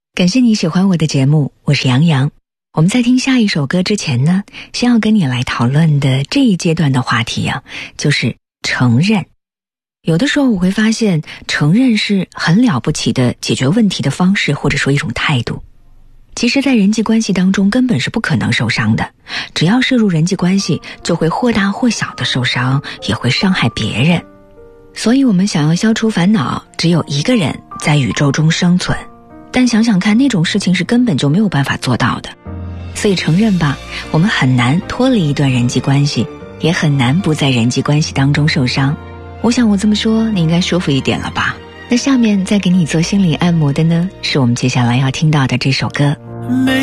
感谢你喜欢我的节目，我是杨洋。我们在听下一首歌之前呢，先要跟你来讨论的这一阶段的话题啊，就是承认。有的时候我会发现，承认是很了不起的解决问题的方式，或者说一种态度。其实在人际关系当中根本是不可能受伤的，只要涉入人际关系，就会或大或小的受伤，也会伤害别人。所以我们想要消除烦恼，只有一个人在宇宙中生存，但想想看，那种事情是根本就没有办法做到的。所以承认吧，我们很难脱离一段人际关系，也很难不在人际关系当中受伤。我想我这么说你应该舒服一点了吧。那下面再给你做心理按摩的呢，是我们接下来要听到的这首歌。